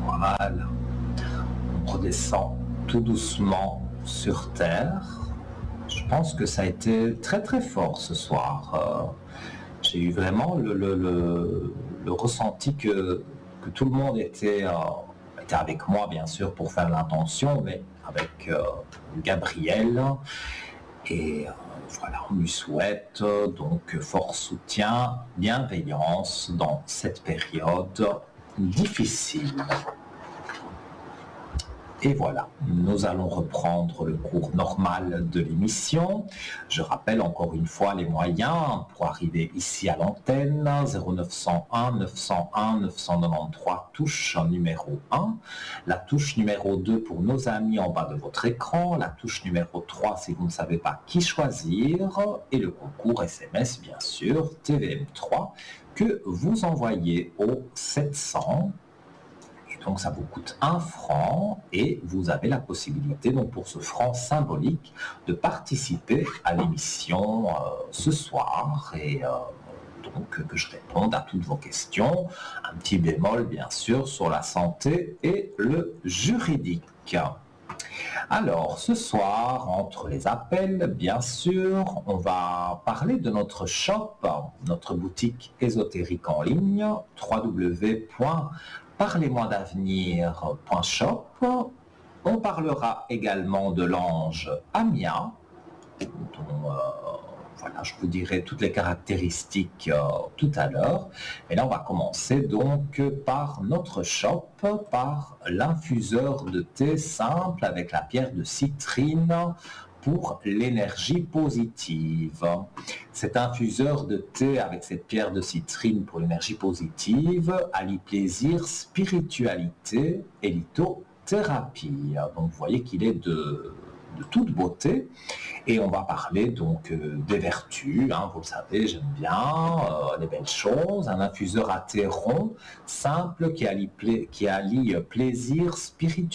Voilà. On redescend tout doucement sur Terre. Je pense que ça a été très très fort ce soir. J'ai eu vraiment le ressenti que tout le monde était avec moi, bien sûr, pour faire l'intention, mais avec Gabriel. Et voilà, on lui souhaite donc fort soutien, bienveillance dans cette période difficile. Et voilà, nous allons reprendre le cours normal de l'émission. Je rappelle encore une fois les moyens pour arriver ici à l'antenne. 0901 901 993, touche numéro 1. La touche numéro 2 pour nos amis en bas de votre écran. La touche numéro 3 si vous ne savez pas qui choisir. Et le concours SMS, bien sûr, TVM3, que vous envoyez au 700. Donc ça vous coûte 1 franc et vous avez la possibilité, donc pour ce franc symbolique, de participer à l'émission ce soir et donc que je réponde à toutes vos questions. Un petit bémol bien sûr sur la santé et le juridique. Alors, ce soir, entre les appels, bien sûr, on va parler de notre shop, notre boutique ésotérique en ligne, www.parlez-moi-d'avenir.shop. On parlera également de l'ange Amia, dont voilà, je vous dirai toutes les caractéristiques tout à l'heure. Et là, on va commencer donc par notre shop, par l'infuseur de thé simple avec la pierre de citrine pour l'énergie positive. Cet infuseur de thé avec cette pierre de citrine pour l'énergie positive allie plaisir, spiritualité et lithothérapie. Donc vous voyez qu'il est de toute beauté. Et on va parler donc des vertus, hein, vous le savez, j'aime bien, les belles choses. Un infuseur à thé rond, simple, qui allie plaisir, spiritualité